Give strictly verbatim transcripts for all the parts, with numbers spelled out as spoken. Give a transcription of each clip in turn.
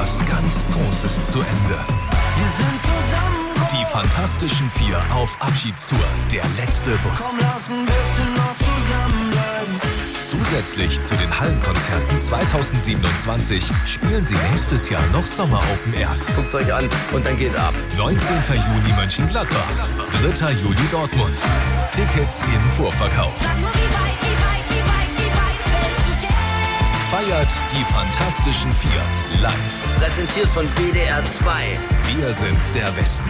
etwas ganz Großes zu Ende. Wir sind zusammen. Die Fantastischen Vier auf Abschiedstour. Der letzte Bus. Komm, lass ein bisschen noch zusammenbleiben. Zusätzlich zu den Hallenkonzerten zweitausendsiebenundzwanzig spielen sie nächstes Jahr noch Sommer-Open Airs. Guckt's euch an und dann geht ab. neunzehnten Juni Mönchengladbach, dritten Juli Dortmund. Tickets im Vorverkauf. Feiert die Fantastischen Vier live. Präsentiert von W D R zwei. Wir sind der Westen.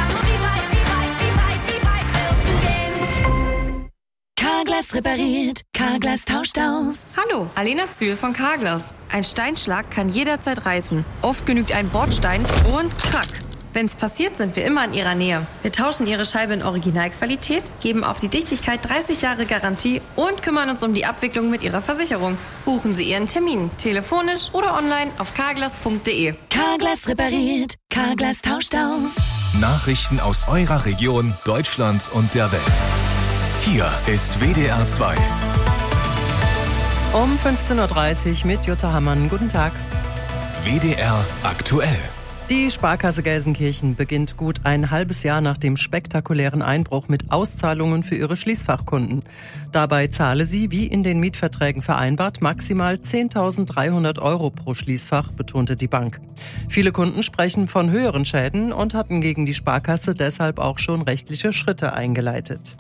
Carglass repariert, Carglass tauscht aus. Hallo, Alena Zühl von Carglass. Ein Steinschlag kann jederzeit reißen. Oft genügt ein Bordstein und krack. Wenn's passiert, sind wir immer in Ihrer Nähe. Wir tauschen Ihre Scheibe in Originalqualität, geben auf die Dichtigkeit dreißig Jahre Garantie und kümmern uns um die Abwicklung mit Ihrer Versicherung. Buchen Sie Ihren Termin, telefonisch oder online auf carglass punkt de. Carglass repariert, Carglass tauscht aus. Nachrichten aus eurer Region, Deutschland und der Welt. Hier ist W D R zwei. Um fünfzehn Uhr dreißig mit Jutta Hammann. Guten Tag. W D R aktuell. Die Sparkasse Gelsenkirchen beginnt gut ein halbes Jahr nach dem spektakulären Einbruch mit Auszahlungen für ihre Schließfachkunden. Dabei zahle sie, wie in den Mietverträgen vereinbart, maximal zehntausenddreihundert Euro pro Schließfach, betonte die Bank. Viele Kunden sprechen von höheren Schäden und hatten gegen die Sparkasse deshalb auch schon rechtliche Schritte eingeleitet.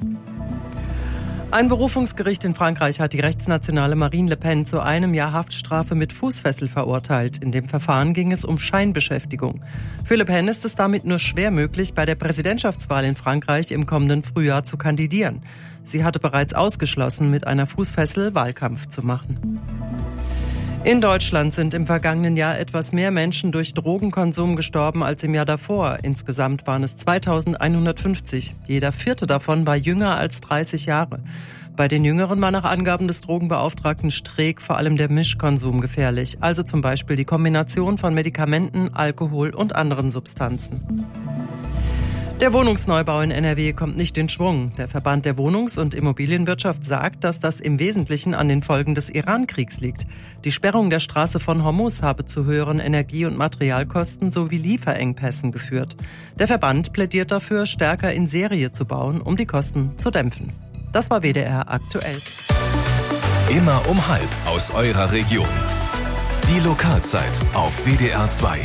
Ein Berufungsgericht in Frankreich hat die rechtsnationale Marine Le Pen zu einem Jahr Haftstrafe mit Fußfessel verurteilt. In dem Verfahren ging es um Scheinbeschäftigung. Für Le Pen ist es damit nur schwer möglich, bei der Präsidentschaftswahl in Frankreich im kommenden Frühjahr zu kandidieren. Sie hatte bereits ausgeschlossen, mit einer Fußfessel Wahlkampf zu machen. In Deutschland sind im vergangenen Jahr etwas mehr Menschen durch Drogenkonsum gestorben als im Jahr davor. Insgesamt waren es zweitausendeinhundertfünfzig. Jeder vierte davon war jünger als dreißig Jahre. Bei den Jüngeren war nach Angaben des Drogenbeauftragten Streeck vor allem der Mischkonsum gefährlich. Also zum Beispiel die Kombination von Medikamenten, Alkohol und anderen Substanzen. Der Wohnungsneubau in N R W kommt nicht in Schwung. Der Verband der Wohnungs- und Immobilienwirtschaft sagt, dass das im Wesentlichen an den Folgen des Iran-Kriegs liegt. Die Sperrung der Straße von Hormuz habe zu höheren Energie- und Materialkosten sowie Lieferengpässen geführt. Der Verband plädiert dafür, stärker in Serie zu bauen, um die Kosten zu dämpfen. Das war W D R aktuell. Immer um halb aus eurer Region. Die Lokalzeit auf W D R zwei.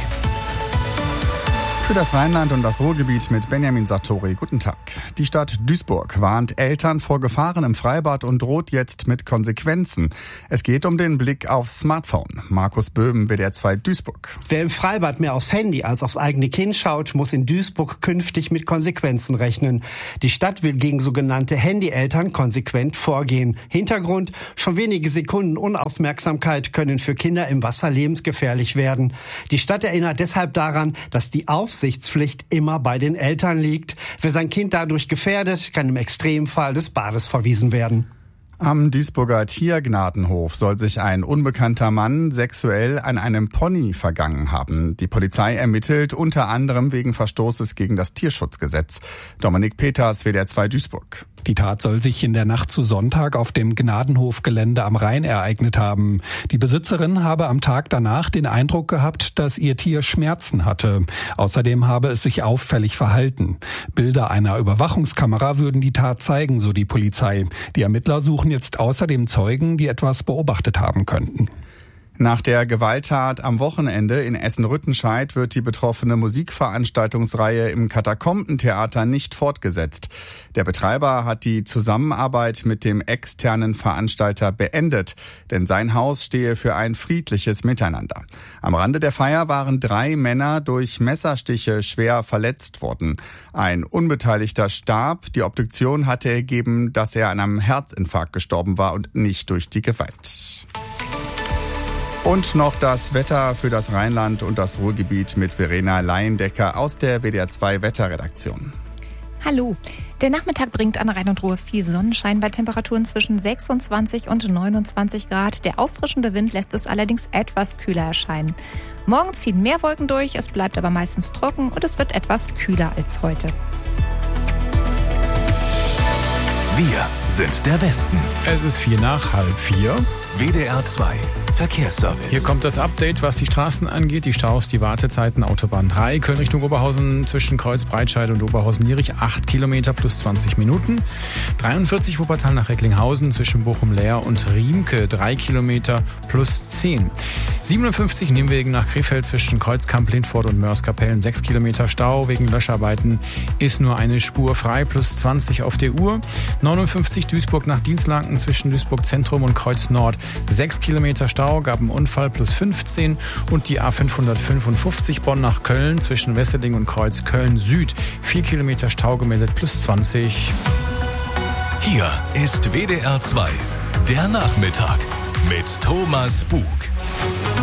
Für das Rheinland und das Ruhrgebiet mit Benjamin Sartori. Guten Tag. Die Stadt Duisburg warnt Eltern vor Gefahren im Freibad und droht jetzt mit Konsequenzen. Es geht um den Blick aufs Smartphone. Markus Böhm, W D R zwei Duisburg. Wer im Freibad mehr aufs Handy als aufs eigene Kind schaut, muss in Duisburg künftig mit Konsequenzen rechnen. Die Stadt will gegen sogenannte Handyeltern konsequent vorgehen. Hintergrund: schon wenige Sekunden Unaufmerksamkeit können für Kinder im Wasser lebensgefährlich werden. Die Stadt erinnert deshalb daran, dass die Aufsichtspflicht immer bei den Eltern liegt. Wer sein Kind dadurch gefährdet, kann im Extremfall des Bades verwiesen werden. Am Duisburger Tiergnadenhof soll sich ein unbekannter Mann sexuell an einem Pony vergangen haben. Die Polizei ermittelt unter anderem wegen Verstoßes gegen das Tierschutzgesetz. Dominik Peters, W D R zwei Duisburg. Die Tat soll sich in der Nacht zu Sonntag auf dem Gnadenhofgelände am Rhein ereignet haben. Die Besitzerin habe am Tag danach den Eindruck gehabt, dass ihr Tier Schmerzen hatte. Außerdem habe es sich auffällig verhalten. Bilder einer Überwachungskamera würden die Tat zeigen, so die Polizei. Die Ermittler suchen jetzt außerdem Zeugen, die etwas beobachtet haben könnten. Nach der Gewalttat am Wochenende in Essen-Rüttenscheid wird die betroffene Musikveranstaltungsreihe im Katakombentheater nicht fortgesetzt. Der Betreiber hat die Zusammenarbeit mit dem externen Veranstalter beendet, denn sein Haus stehe für ein friedliches Miteinander. Am Rande der Feier waren drei Männer durch Messerstiche schwer verletzt worden. Ein Unbeteiligter starb. Die Obduktion hatte ergeben, dass er an einem Herzinfarkt gestorben war und nicht durch die Gewalt. Und noch das Wetter für das Rheinland und das Ruhrgebiet mit Verena Laiendecker aus der W D R zwei Wetterredaktion. Hallo. Der Nachmittag bringt an Rhein und Ruhr viel Sonnenschein bei Temperaturen zwischen sechsundzwanzig und neunundzwanzig Grad. Der auffrischende Wind lässt es allerdings etwas kühler erscheinen. Morgen ziehen mehr Wolken durch, es bleibt aber meistens trocken und es wird etwas kühler als heute. Wir sind der Westen. Es ist vier nach halb vier. W D R zwei. Verkehrsservice. Hier kommt das Update, was die Straßen angeht. Die Staus, die Wartezeiten, Autobahn drei, Köln Richtung Oberhausen zwischen Kreuz Breitscheid und Oberhausen-Lierich, acht Kilometer plus zwanzig Minuten. dreiundvierzig Wuppertal nach Recklinghausen zwischen Bochum-Leer und Riemke, drei Kilometer plus zehn. siebenundfünfzig Nimwegen nach Krefeld zwischen Kreuzkamp, Lindfort und Mörs-Kapellen, sechs Kilometer Stau. Wegen Löscharbeiten ist nur eine Spur frei, plus zwanzig auf der Uhr. neunundfünfzig Duisburg nach Dienstlaken zwischen Duisburg Zentrum und Kreuz Nord, sechs Kilometer Stau, gab einen Unfall, plus fünfzehn. Und die A fünfhundertfünfundfünfzig Bonn nach Köln zwischen Wesseling und Kreuz Köln Süd, vier Kilometer Stau gemeldet, plus zwanzig. Hier ist W D R zwei, der Nachmittag mit Thomas Bug.